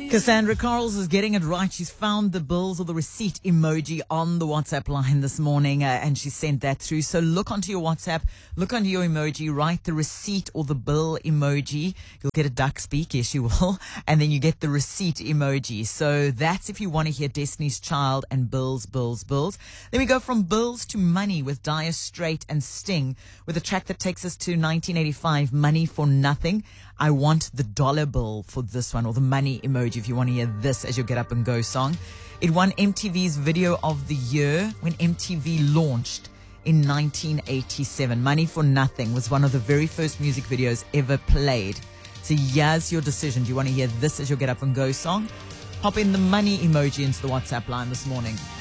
Cassandra Carls is getting it right. She's found the bills or the receipt emoji on the WhatsApp line this morning, and she sent that through. So look onto your WhatsApp, look onto your emoji, write the receipt or the bill emoji. You'll get a duck speak, yes you will, and then you get the receipt emoji. So that's if you want to hear Destiny's Child and Bills, Bills, Bills. Then we go from bills to money with Dire Straits and Sting with a track that takes us to 1985, Money for Nothing. I want the dollar bill for this one, or the money emoji if you want to hear this as your Get Up and Go song. It won MTV's Video of the Year when MTV launched in 1987. Money for Nothing was one of the very first music videos ever played. So here's your decision. Do you want to hear this as your Get Up and Go song? Pop in the money emoji into the WhatsApp line this morning.